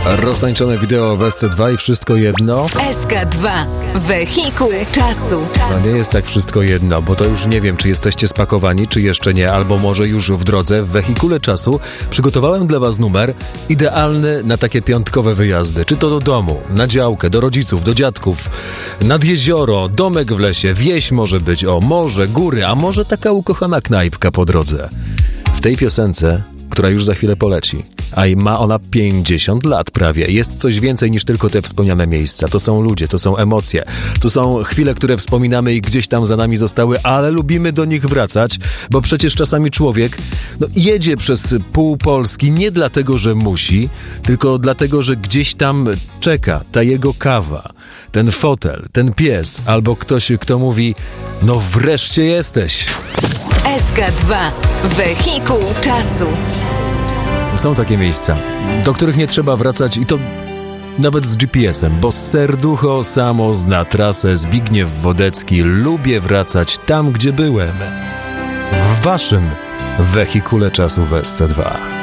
Roztańczone wideo w SC2 i wszystko jedno. SK2. Wehikuł czasu. No nie jest tak wszystko jedno, bo to już nie wiem, czy jesteście spakowani, czy jeszcze nie, albo może już w drodze. W Wehikule czasu przygotowałem dla was numer idealny na takie piątkowe wyjazdy. Czy to do domu, na działkę, do rodziców, do dziadków, nad jezioro, domek w lesie, wieś może być, o morze, góry, a może taka ukochana knajpka po drodze. W tej piosence, która już za chwilę poleci, a i ma ona 50 lat prawie. Jest coś więcej niż tylko te wspomniane miejsca. To są ludzie, to są emocje. Tu są chwile, które wspominamy i gdzieś tam za nami zostały, ale lubimy do nich wracać, bo przecież czasami człowiek jedzie przez pół Polski nie dlatego, że musi, tylko dlatego, że gdzieś tam czeka ta jego kawa, ten fotel, ten pies, albo ktoś, kto mówi: no wreszcie jesteś. SK2. Wehikuł czasu. Są takie miejsca, do których nie trzeba wracać i to nawet z GPS-em, bo serducho samo zna trasę. Zbigniew Wodecki. Lubię wracać tam, gdzie byłem. W waszym Wehikule czasu w SC2.